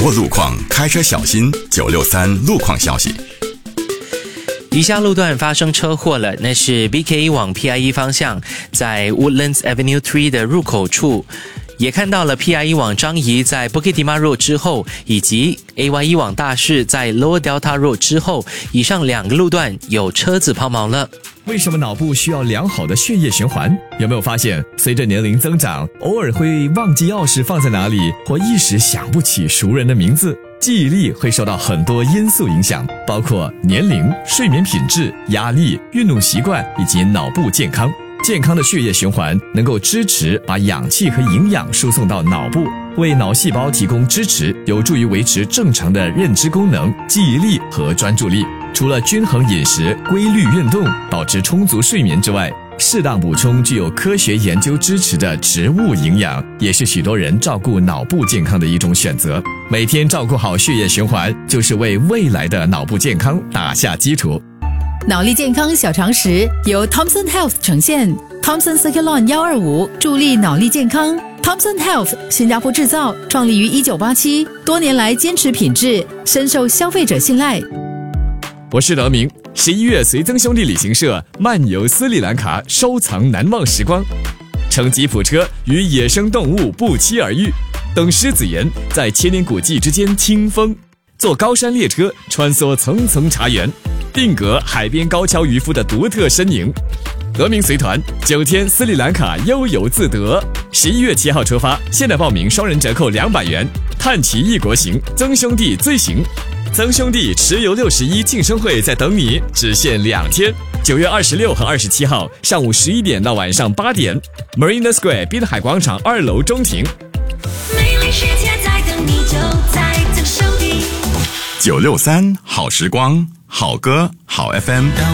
握路况，开车小心。963路况消息。 以下路段发生车祸了，那是 BKE 往 PIE 方向，在 Woodlands Avenue 3的入口处。也看到了 PIE 往樟宜在 Bukit Timah Road 之后，以及 AYE 往大士在 Lower Delta Road 之后，以上2个路段有车子抛锚了。 为什么脑部需要良好的血液循环？有没有发现，随着年龄增长，偶尔会忘记钥匙放在哪里，或一时想不起熟人的名字？记忆力会受到很多因素影响，包括年龄、睡眠品质、压力、运动习惯以及脑部健康。健康的血液循环能够支持把氧气和营养输送到脑部，为脑细胞提供支持，有助于维持正常的认知功能、记忆力和专注力。除了均衡饮食、规律运动、保持充足睡眠之外，适当补充具有科学研究支持的植物营养，也是许多人照顾脑部健康的一种选择。每天照顾好血液循环，就是为未来的脑部健康打下基础。 脑力健康小常识由 Thomson Health 呈现 Thomson Circulon 125助力脑力健康。 Thomson Health 新加坡制造，创立于1987，多年来坚持品质，深受消费者信赖。 我是德明。11月随曾兄弟旅行社漫游斯里兰卡，收藏难忘时光，乘吉普车与野生动物不期而遇，等狮子岩在千年古迹之间听风，坐高山列车穿梭层层茶园，定格海边高跷渔夫的独特身影。德明随团9天斯里兰卡悠游自得，11月7号出发，现在报名双人折扣200元，探奇异国行，曾兄弟最行。曾兄弟持游61庆生会在等你，只限2天，9月26和27号上午11点到晚上8点 Marina Square 滨海广场2楼中庭。 美丽世界在等你，就在曾兄弟。 963好时光，好歌好 FM。